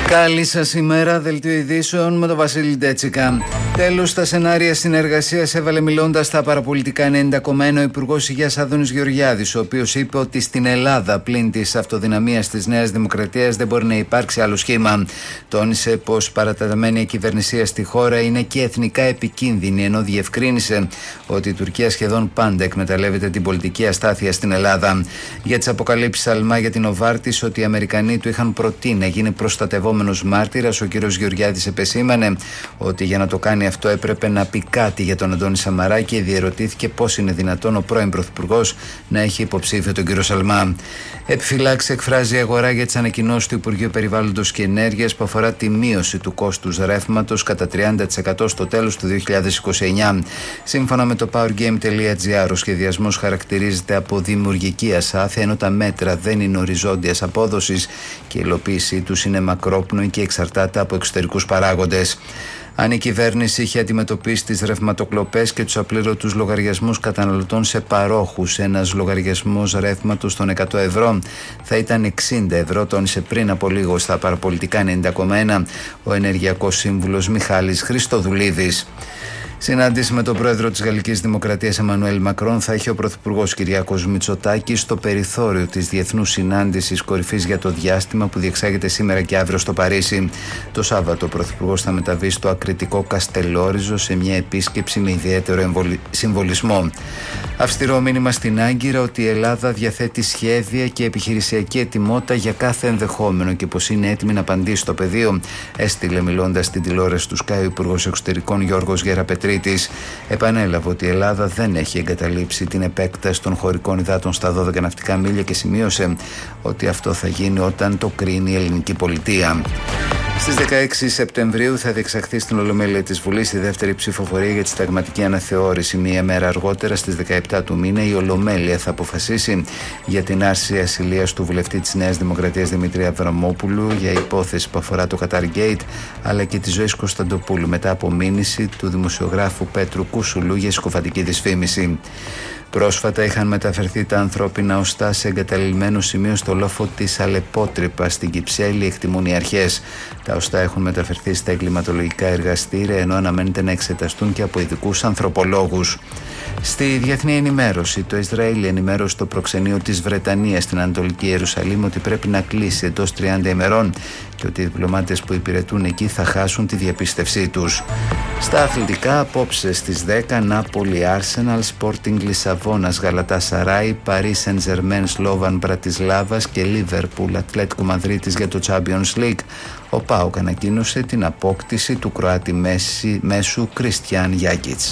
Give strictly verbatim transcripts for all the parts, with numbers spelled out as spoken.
Καλή σας ημέρα, δελτίο ειδήσεων με τον Βασίλη Ντέτσικα. Τέλος, στα σενάρια συνεργασίας έβαλε μιλώντας στα παραπολιτικά ενενήντα κόμμα ένα ο Υπουργός Υγείας Άδωνης Γεωργιάδης, ο οποίος είπε ότι στην Ελλάδα, πλην της αυτοδυναμίας της Νέας Δημοκρατίας, δεν μπορεί να υπάρξει άλλο σχήμα. Τόνισε πως παρατεταμένη κυβερνησία στη χώρα είναι και εθνικά επικίνδυνη, ενώ διευκρίνησε ότι η Τουρκία σχεδόν πάντα εκμεταλλεύεται την πολιτική αστάθεια στην Ελλάδα. Για τις αποκαλύψεις Αλμά για την Οβάρτης ότι οι Αμερικανοί του είχαν προτείνει να γίνει προστατευόμενος μάρτυρας, ο κ. Γεωργιάδης επεσήμανε ότι για να το κάνει αυτό έπρεπε να πει κάτι για τον Αντώνη Σαμαρά και διερωτήθηκε πώς είναι δυνατόν ο πρώην Πρωθυπουργός να έχει υποψήφιο τον κ. Σαλμά. Επιφυλάξει εκφράζει η αγορά για τις ανακοινώσεις του Υπουργείου Περιβάλλοντος και Ενέργειας που αφορά τη μείωση του κόστους ρεύματος κατά τριάντα τοις εκατό στο τέλος του δύο χιλιάδες είκοσι εννιά. Σύμφωνα με το powergame.gr, ο σχεδιασμός χαρακτηρίζεται από δημιουργική ασάφεια, ενώ τα μέτρα δεν είναι οριζόντιας απόδοσης και η υλοποίησή τους είναι μακρόπνοη και εξαρτάται από εξωτερικούς παράγοντες. Αν η κυβέρνηση είχε αντιμετωπίσει τις ρευματοκλοπές και τους απλήρωτους λογαριασμούς καταναλωτών σε παρόχους, ένας λογαριασμός ρεύματος των εκατό ευρώ θα ήταν εξήντα ευρώ, τόνισε πριν από λίγο στα παραπολιτικά ενενήντα κόμμα ένα ο ενεργειακός σύμβουλος Μιχάλης Χριστοδουλίδης. Συνάντηση με τον πρόεδρο της Γαλλικής Δημοκρατίας Εμμανουέλ Μακρόν θα έχει ο πρωθυπουργός Κυριάκος Μητσοτάκης στο περιθώριο της Διεθνούς Συνάντησης Κορυφής για το Διάστημα που διεξάγεται σήμερα και αύριο στο Παρίσι. Το Σάββατο ο πρωθυπουργός θα μεταβεί στο ακριτικό Καστελόριζο σε μια επίσκεψη με ιδιαίτερο συμβολισμό. Αυστηρό μήνυμα στην Άγκυρα ότι η Ελλάδα διαθέτει σχέδια και επιχειρησιακή ετοιμότητα για κάθε ενδεχόμενο και πως είναι έτοιμη να απαντήσει στο πεδίο, έστειλε μιλώντας στην τηλεόραση του Sky ο Υπουργός Εξωτερικών Γιώργος Γεραπετρίτης. Επανέλαβε ότι η Ελλάδα δεν έχει εγκαταλείψει την επέκταση των χωρικών υδάτων στα δώδεκα ναυτικά μίλια και σημείωσε ότι αυτό θα γίνει όταν το κρίνει η ελληνική πολιτεία. Στις δεκαέξι Σεπτεμβρίου θα διεξαχθεί στην Ολομέλεια της Βουλής η δεύτερη ψηφοφορία για τη συνταγματική αναθεώρηση. Μία μέρα αργότερα, στις δεκαεπτά του μήνα, η Ολομέλεια θα αποφασίσει για την άρση ασυλίας του βουλευτή της Νέας Δημοκρατίας Δημήτρη Αβραμόπουλου για υπόθεση που αφορά το Καταργέιτ, αλλά και τη Ζωής Κωνσταντοπούλου μετά από μήνυση του δημοσιογράφου Πέτρου Κούσουλου για συκοφαντική δυσφήμιση. Πρόσφατα είχαν μεταφερθεί τα ανθρώπινα οστά σε εγκαταλειμμένο σημείο στο λόφο της Αλεπότρυπα στην Κυψέλη, εκτιμούν οι αρχές. Τα οστά έχουν μεταφερθεί στα εγκληματολογικά εργαστήρια, ενώ αναμένεται να εξεταστούν και από ειδικούς ανθρωπολόγους. Στη διεθνή ενημέρωση, το Ισραήλ ενημέρωσε το προξενείο της Βρετανίας στην Ανατολική Ιερουσαλήμ ότι πρέπει να κλείσει εντός τριάντα ημερών και ότι οι διπλωμάτες που υπηρετούν εκεί θα χάσουν τη διαπίστευσή τους. Στα αθλητικά, απόψε στις δέκα, Νάπολη, Arsenal, Sporting Λισαβόνας, Γαλατασαράι, Paris Saint-Germain, Slovan Μπρατισλάβας και Liverpool, Ατλέτικο Μαδρίτης για το Champions League. Ο ΠΑΟΚ ανακοίνωσε την απόκτηση του Κροάτη μέση, μέσου Κριστιάν Γιάκιτς.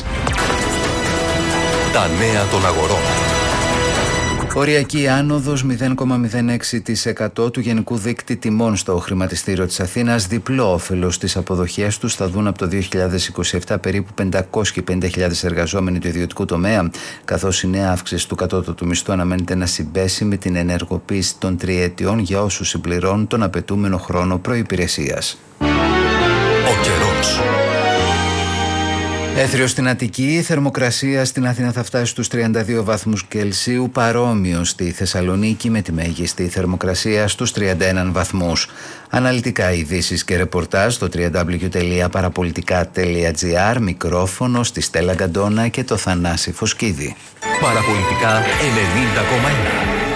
Τα νέα των αγορών. Οριακή άνοδος μηδέν κόμμα μηδέν έξι τοις εκατό του γενικού δείκτη τιμών στο χρηματιστήριο της Αθήνας. Διπλό όφελος στις αποδοχές τους θα δουν από το δύο χιλιάδες είκοσι επτά περίπου πεντακόσιες πενήντα χιλιάδες εργαζόμενοι του ιδιωτικού τομέα, καθώς η νέα αύξηση του κατώτατου μισθού αναμένεται να συμπέσει με την ενεργοποίηση των τριετιών για όσους συμπληρώνουν τον απαιτούμενο χρόνο προϋπηρεσίας. Ο καιρός. Έθριο στην Αττική, η θερμοκρασία στην Αθήνα θα φτάσει στους τριάντα δύο βαθμούς Κελσίου, παρόμοιο στη Θεσσαλονίκη με τη μέγιστη θερμοκρασία στους τριάντα ένα βαθμούς. Αναλυτικά ειδήσεις και ρεπορτάζ στο double-u double-u double-u τελεία παραπολιτικά τελεία τζι άρ, μικρόφωνο στη Στέλλα Γκαντόνα και το Θανάση Φωσκίδη. Παραπολιτικά ενενήντα κόμμα ένα.